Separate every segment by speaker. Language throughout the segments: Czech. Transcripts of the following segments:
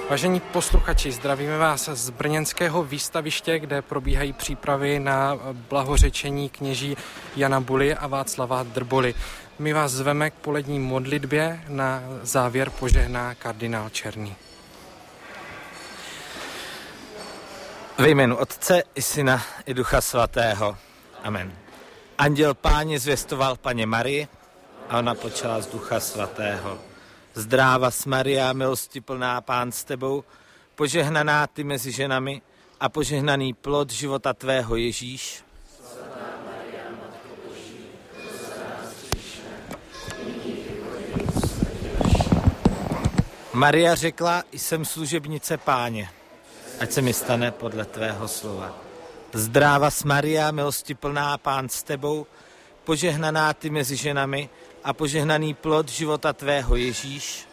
Speaker 1: Vážení posluchači, zdravíme vás z brněnského výstaviště, kde probíhají přípravy na blahořečení kněží Jana Buly a Václava Drboly. My vás zveme k polední modlitbě, na závěr požehná kardinál Černý.
Speaker 2: Ve jménu Otce i Syna i Ducha Svatého. Amen. Anděl Páně zvěstoval Paně Marii a ona počala z Ducha Svatého. Zdráva s Maria, milosti plná, Pán s tebou, požehnaná ty mezi ženami a požehnaný plod života tvého Ježíš. Maria řekla, jsem služebnice Páně, ať se mi stane podle tvého slova. Zdráva s Maria, milosti plná, Pán s tebou, požehnaná ty mezi ženami a požehnaný plod života tvého Ježíš.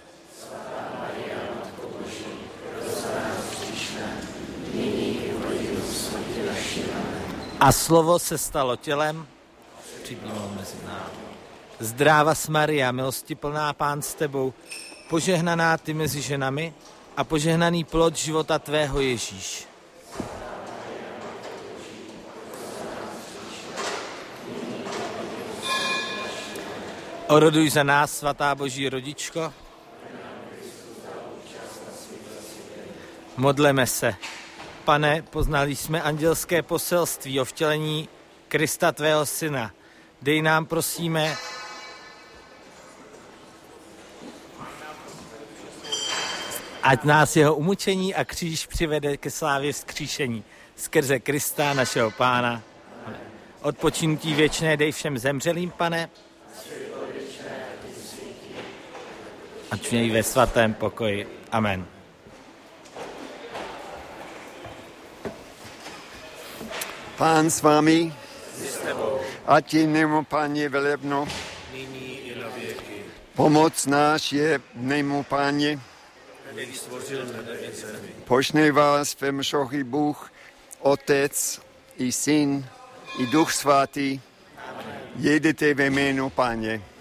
Speaker 2: A slovo se stalo tělem, přibývalo mezi námi. Zdráva s Maria, milosti plná, Pán s tebou, požehnaná ty mezi ženami a požehnaný plod života tvého Ježíš. Oroduj za nás, svatá Boží rodičko. Modleme se. Pane, poznali jsme andělské poselství o vtělení Krista tvého syna. Dej nám, prosíme, ať nás jeho umučení a kříž přivede ke slávě vzkříšení. Skrze Krista, našeho Pána. Odpočinutí věčné dej všem zemřelým, Pane. Ať mějí ve svatém pokoji. Amen.
Speaker 3: Pán s vámi, ať je nemu Páně velebno,
Speaker 2: Nyní i na věky.
Speaker 3: pomoc náš je nemu Páně,
Speaker 2: Který stvořil nebe i zemi.
Speaker 3: požnej vás ve všemohoucí Bůh, Otec i Syn i Duch Svatý, jedete ve jménu Páně.